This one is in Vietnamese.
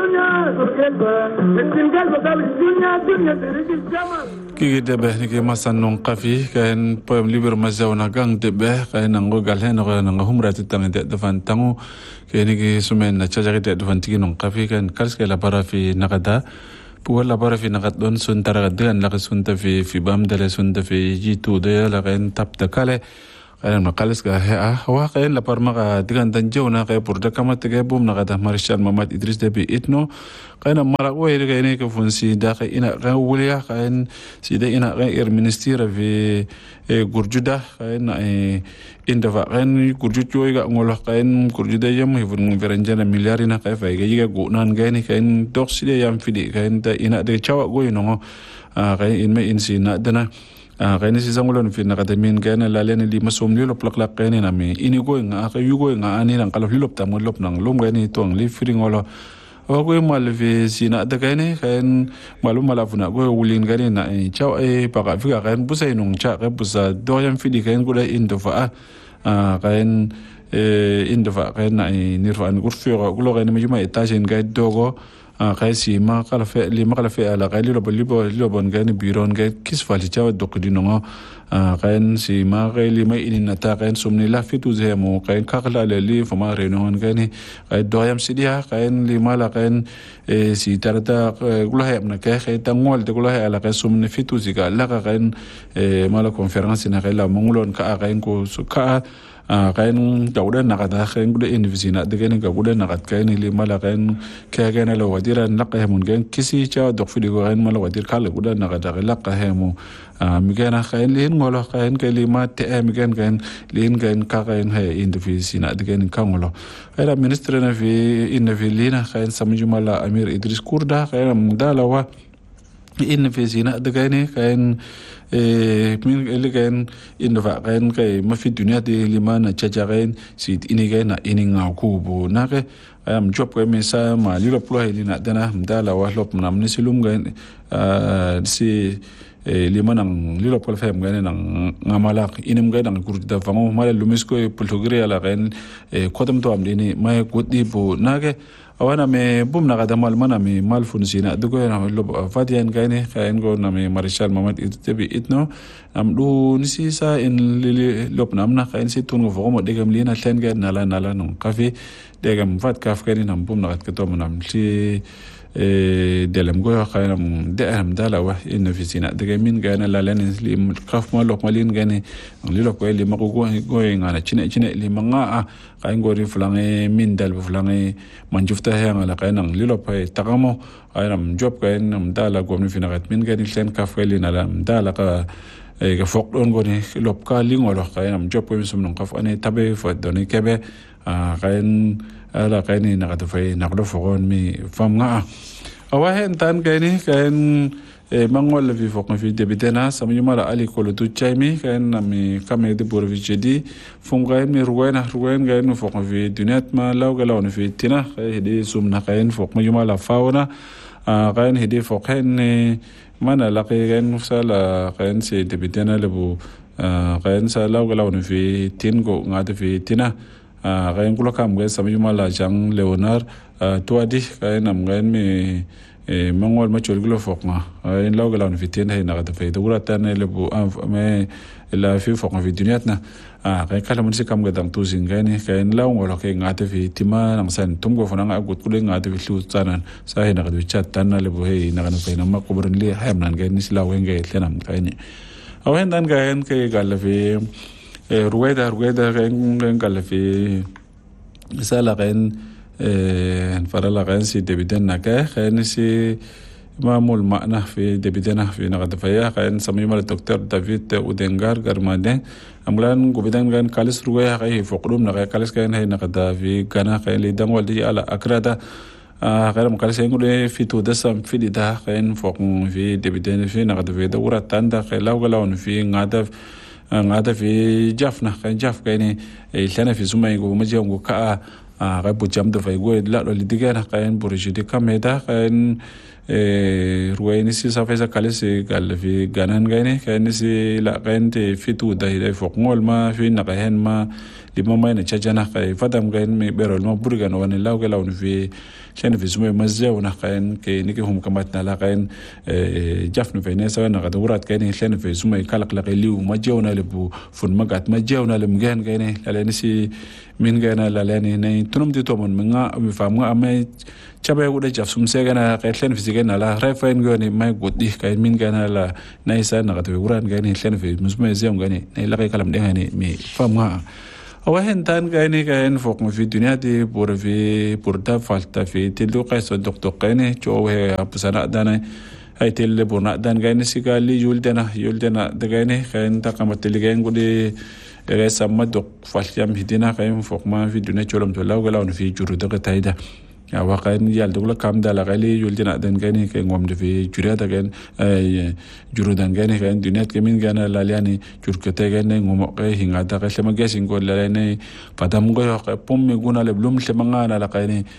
kiki debe niki masanong kafi kain poem liber mazawna gang debe kain nango galhen ko nango humrati tang de defan tangu kain niki sumen na chaja de defan tiki nong kafi kain kalske la parafi nakada puwa la parafi nakat don sun taragan la sunta fi bam dele sunta fi jitu de la kain tap de kale kain makalis ka wa kain la parma ka digan danjo na kain purda kamat ke bum nakada marshal mamad idris debi itno kain mara we kain ke funsi da kain ina ka wuliya kain sida ina kain minister fi gurjuda kain inda fa kain gurjujo ga ngolo kain gurjuda yam hivun veranjana miliarina kain fa ga gunan kain kain dok sida yam fidi kain da ina de chawa go ino kain in me insi na dana kain si sangulon fi nakadamin kain la len li masom li lop lak kain na mi ini go nga ka yugo nga ani nang kalo lop tam lop nang lum kain tong li fringolo Ogo malve sina da kaine kain malum malafuna go wulin kaine na chaw paka fika kain busay nung cha ka busa doyam fidi kain go indofa kain indofa kain na nirfan gurfio go kain majuma etajen ga dogo kai si ma kala fe ala kai libon kain biron ga kisfali chaw dokdinongo kain si ma kai lima inin nata kain sumni la fitu zemo kain kakla li fama renon kain kai doyam sidia kain lima la kain si tarata gulahe na kai tangol de gulahe ala kai sumni fitu ziga la kain mala conference na kai la mongolon ka kain ko ka kain dauda nakata kain gude invisina de kain ga gude nakat kain lima la kain kain la wadira nakay mun kain kisi cha dokfidi go kain mala wadir kala gude nakata la kahemu migana kain lin ngolo kain kelima te migan kain lin kain ka kain he invisina de kain kangolo era ministre na fi invilina kain samjumala amir idris kurda kain mudalawa invisina de kain min eligen inva kain kai mafi dunia de limana chajagen sit inigen na ininga kubu nake am job kai mesa ma lilo plo helina dana mdala wa lop nam ni silum gain si limanang lilo plo fem gain nang ngamalak inim gain nang kurda fango mala lumisko pultogri ala gain kodam to am dini mai gudi bu nake awana me bum na kadamal mana me mal funsina dugo na lob fadian kaine kain go na me marshal mamad itebi itno am du nisi sa in lob nam na kain si tun go mo degam lina tlen ga nala no kafe degam fat kaf kain nam bum na kat to nam si delem go kain am de am dala wa in fisina degam min ga na la len li kaf mo lob malin ga ni li lob ko li ma go ngana chine li manga kain go ri flange min dal flange manjufta hang ala kainang lilop hay takamo ayam job kain nam dala gomni finagat min gani len kafeli na lam dala ka ga fok don goni lop ka lingolo kainam job ko sum non kaf ani tabe fo doni kebe kain ala kaini na ka fay nakdo fogon mi fam nga awahen tan kaini kain mangol vi fok fi debitena samyuma ali kolo tu chaimi kain nami kame de bor vi jedi funga mi ruena gain fok vi dunat ma law galaw fi tina hedi sumna kain fok mayuma la fauna kain hedi fok hen mana la kain sala kain se debitena lebu kain sa law galaw fi tingo ngade fi tina kain kula kam ga samyuma la jang leonar tuadi kain am gain mi mangol ma chol glo fok ma in law galaw fi tin hay na da fe dura tan lebu me la fi fok fi dunyat na kay kala mun si kam ga dang tu zingani kay law ngolo kay ngate fi tima nang san tum go fona nga gut kule ngate fi lu tanan sa hay na ga chat tan na lebu hay na ga fe na ma kubron li hayam nan ga ni sila wen ga tlenam kay ni awen dan ga en kay gal fi rueda kay gal fi sala kay farala kain si debiten na kain si mamul makna fi debitena fi nakatafaya kain samyuma Dr. David Udengar Garmade amlan gubidan kan kalis ruwaya kay fokrum na kay kalis kain hay nakata fi gana kain lidang waldi ala akrada kain kalis ay ngude fi tu dasam fi dita kain fokung fi debiten fi nakatafaya da urat tanda kay lawgalawon fi ngada fi jafna kain jaf kain ilana fi sumay go majiyong go ka kay bujam da fay go la lo lidigan kain burjidi kameda kain ruwayni si sa fay sa kalis gal fi ganan kain si la kain te fitu da fok ngol ma fi nakahen ma lima mai na chajana kai fadam gain me berol ma burgan wan law ga law fi shen fi sumay mazza na kain ke niki hum kamat na la kain jafnu fi nesa na gadurat kain shen fi sumay kalak la liu majawna lebu fun magat majawna lem gan gain la nisi min gana la lani nay tunum di tomon nga mi fam nga amay chabe gude jaf sum se gana kay shen fi gana la refain gani may gudi kay min gana la nay sa na gadurat gani shen fi musmay zem gani nay la kay kalam de gani mi fam nga awahen tan gani kain fok fi dunia di por da falta fi tilu kay so doktor gani cho he apsana dana ay tille burna dan gani sikali yuldena da gani kain takamat ligayen gudi sama dok falyam hidina kain fok ma fi dunia cholom to law galaw fi juru da taida awa kain yal dogla kam da la gali yuldena dan gani kain ngom de fi jura da gan juru dan gani kain dunia kemin gana laliani jurkete gani ngom hinga da ka sema gesin go la ne padam go pom me guna le blum sema ngana la kain